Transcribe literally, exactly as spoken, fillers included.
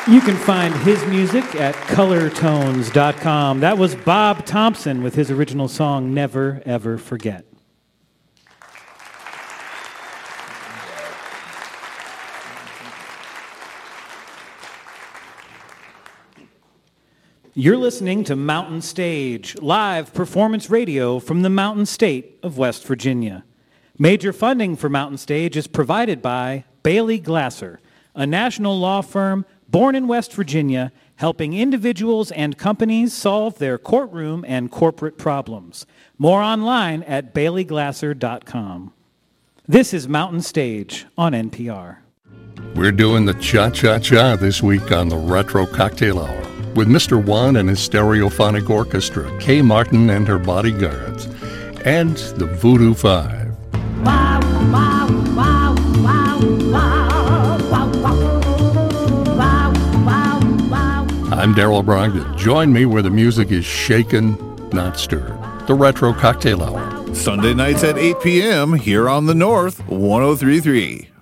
You can find his music at color tones dot com. That was Bob Thompson with his original song, Never Ever Forget. You're listening to Mountain Stage, live performance radio from the Mountain State of West Virginia. Major funding for Mountain Stage is provided by Bailey Glasser, a national law firm born in West Virginia, helping individuals and companies solve their courtroom and corporate problems. More online at bailey glasser dot com. This is Mountain Stage on N P R. We're doing the cha-cha-cha this week on the Retro Cocktail Hour with Mister One and his Stereophonic Orchestra, Kay Martin and her Bodyguards, and the Voodoo Five. Wow, wow, wow, wow, wow, wow, wow. I'm Daryl Brogdon. Join me where the music is shaken, not stirred. The Retro Cocktail Hour. Sunday nights at eight p.m. here on the North one oh three point three.